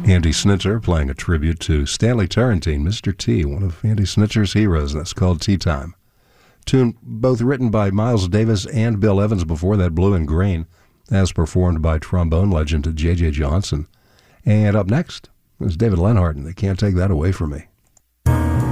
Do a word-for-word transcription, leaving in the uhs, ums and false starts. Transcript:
Andy Snitzer playing a tribute to Stanley Turrentine, Mister T, one of Andy Snitzer's heroes, and that's called Tea Time. Tune both written by Miles Davis and Bill Evans, before that Blue and Green, as performed by trombone legend J J Johnson. And up next is David Lenhart, and they can't take that away from me.